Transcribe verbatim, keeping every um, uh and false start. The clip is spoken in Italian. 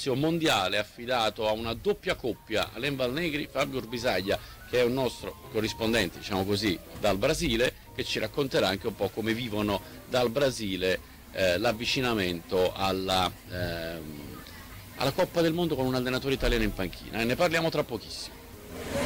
spazio mondiale affidato a una doppia coppia, Alain Valnegri, Fabio Urbisaglia, che è un nostro corrispondente, diciamo così, dal Brasile, che ci racconterà anche un po' come vivono dal Brasile eh, l'avvicinamento alla, ehm, alla Coppa del Mondo con un allenatore italiano in panchina. E ne parliamo tra pochissimo.